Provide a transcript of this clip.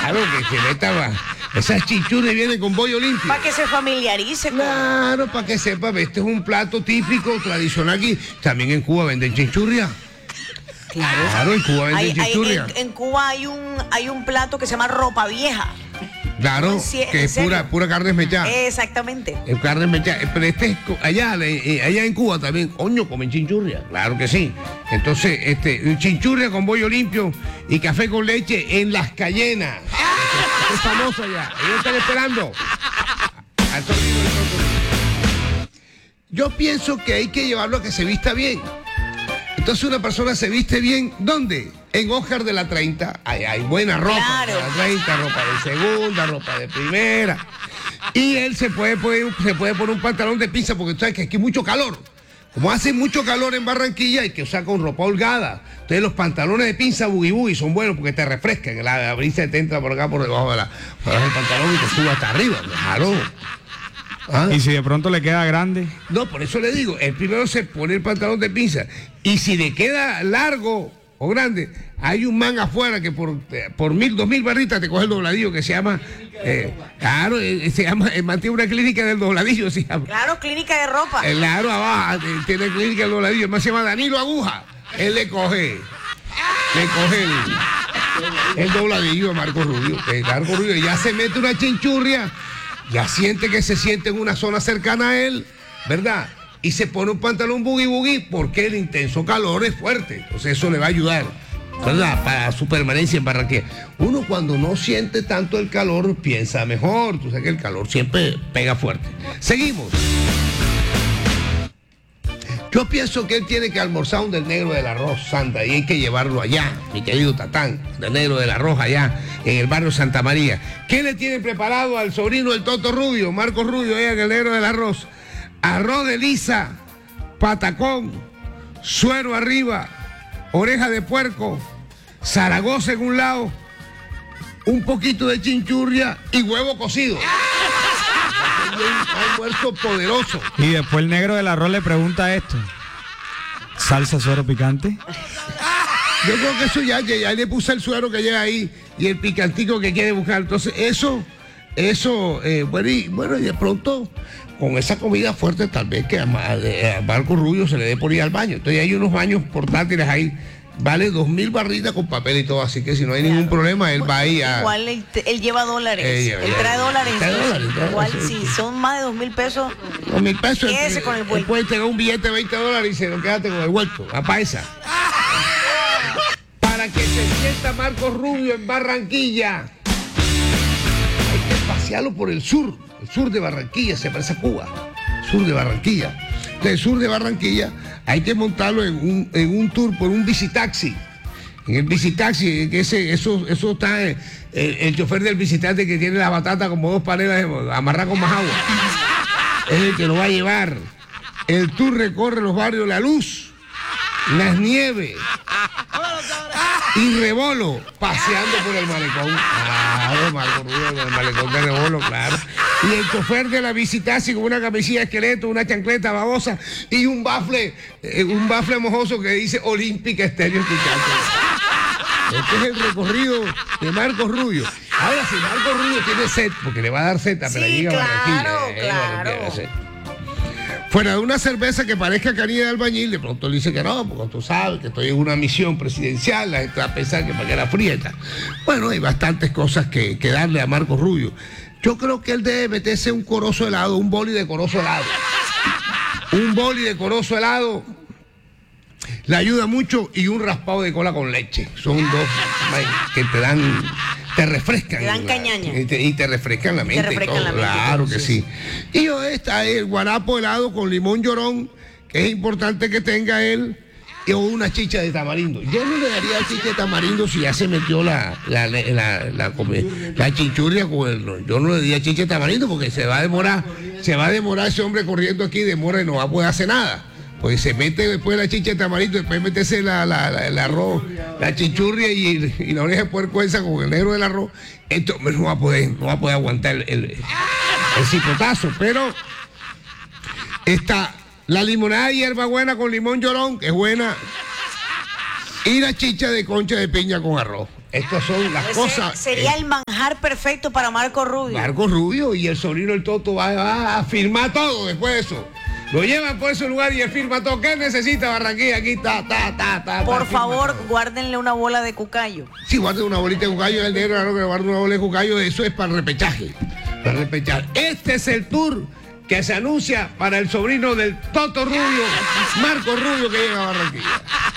Claro, que se meta. Esas chinchurrias vienen con bollo limpio. Para que se familiarice con... Claro, para que sepa, este es un plato típico, tradicional aquí. También en Cuba venden chinchurria. Claro, en Cuba venden chinchurria. En Cuba hay un plato que se llama ropa vieja. Claro, que es pura carne mechada. Exactamente. Es carne mechada. Pero allá en Cuba también, coño, comen chinchurria. Claro que sí. Entonces, chinchurria con bollo limpio y café con leche en Las Cayenas. Es famoso allá. Ellos están esperando. Yo pienso que hay que llevarlo a que se vista bien. Entonces una persona se viste bien, ¿dónde? En Oscar de la 30, hay buena ropa, claro. De la 30, ropa de segunda, ropa de primera. Y él se puede poner un pantalón de pinza, porque tú sabes que aquí hay mucho calor. Como hace mucho calor en Barranquilla, hay que usar con ropa holgada. Entonces los pantalones de pinza boogie boogie son buenos porque te refrescan. La brisa te entra por acá, por debajo del pantalón y te sube hasta arriba. Claro. ¿Ah? ¿Y si de pronto le queda grande? No, por eso le digo, el primero se pone el pantalón de pinza. Y si le queda largo o grande, hay un man afuera que por 2.000 barritas te coge el dobladillo que se llama, mantiene una clínica del dobladillo, se llama. Claro, clínica de ropa. Claro, abajo, tiene clínica del dobladillo, el man se llama Danilo Aguja. Él le coge el dobladillo a Marco Rubio. Marco Rubio ya se mete una chinchurria, ya siente que se siente en una zona cercana a él, ¿verdad? Y se pone un pantalón boogie boogie porque el intenso calor es fuerte. Entonces eso le va a ayudar, ¿verdad? Para su permanencia en Barranquilla. Uno cuando no siente tanto el calor piensa mejor. Tú sabes que el calor siempre pega fuerte. Seguimos. Yo pienso que él tiene que almorzar un del negro del arroz, Santa, y hay que llevarlo allá, mi querido Tatán, del negro del arroz allá, en el barrio Santa María. ¿Qué le tienen preparado al sobrino del Toto Rubio, Marcos Rubio, allá en el negro del arroz? Arroz de lisa, patacón, suero arriba, oreja de puerco, Zaragoza en un lado, un poquito de chinchurria y huevo cocido. Un almuerzo poderoso. Y después el negro del arroz le pregunta esto: ¿salsa suero picante? Yo creo que eso ya le puse el suero que llega ahí y el picantico que quiere buscar. Entonces bueno, y de pronto con esa comida fuerte tal vez que a Marco Rubio se le dé por ir al baño. Entonces hay unos baños portátiles ahí. Vale 2.000 barritas con papel y todo, así que si no hay ningún problema, él va ahí a... Igual él lleva dólares, él trae dólares. Igual si son más de 2.000 pesos, 2.000 pesos, quédese con el vuelto. Él puede entregar un billete de $20 y se lo quédate con el vuelto, a paisa. Para que se sienta Marcos Rubio en Barranquilla, hay que pasearlo por el sur de Barranquilla, se parece a Cuba, sur de Barranquilla. Del sur de Barranquilla hay que montarlo en un tour por un bicitaxi. En el bicitaxi, que eso está el chofer del visitante que tiene la batata como 2 panelas amarrada con más agua. Es el que lo va a llevar. El tour recorre los barrios La Luz, Las Nieves y Rebolo, paseando por el malecón. Claro, Marco Rubio, el malecón de Rebolo, claro. Y el chofer de la visitaxi con una camisilla de esqueleto, una chancleta babosa y un bafle mojoso que dice Olímpica Estéreo Picante. Este es el recorrido de Marcos Rubio. Ahora, si Marcos Rubio tiene sed, porque le va a dar sed a sí, claro. Fuera de una cerveza que parezca canilla de albañil, de pronto le dice que no, porque tú sabes que estoy en una misión presidencial, la gente va a pensar que para que la frieta. Bueno, hay bastantes cosas que darle a Marcos Rubio. Yo creo que él debe meterse un corozo helado, un boli de corozo helado. Un boli de corozo helado le ayuda mucho, y un raspado de cola con leche. Son dos que te refrescan. Te dan cañaña. Y te refrescan la mente. Claro que sí. Y está el guarapo helado con limón llorón, que es importante que tenga él, o una chicha de tamarindo. Yo no le daría chicha de tamarindo si ya se metió la chinchurria con él. Yo no le daría chicha de tamarindo porque se va a demorar ese hombre corriendo aquí, demora y no va a poder hacer nada. Pues se mete después la chicha de tamarindo, después meterse el arroz, la chinchurria y la oreja de puerco esa con el negro del arroz. Esto no va a poder aguantar el cipotazo. Pero está la limonada de hierbabuena con limón llorón, que es buena, y la chicha de concha de piña con arroz. Estas son las cosas. Sería el manjar perfecto para Marco Rubio. Marco Rubio y el sobrino del Toto va a firmar todo después de eso. Lo llevan por ese lugar y él firma todo. ¿Qué necesita Barranquilla? Aquí está. Por favor, guárdenle una bola de cucayo. Sí, guarden una bolita de cucayo. El negro, claro que guarden una bola de cucayo. Eso es para el repechaje. Para repechar. Este es el tour que se anuncia para el sobrino del Toto Rubio, Marco Rubio, que llega a Barranquilla.